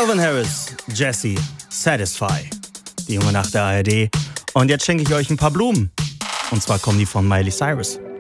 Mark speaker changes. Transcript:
Speaker 1: Calvin Harris, Jesse, Satisfy. Die Junge nach der ARD. Und jetzt schenke ich euch ein paar Blumen. Und zwar kommen die von Miley Cyrus.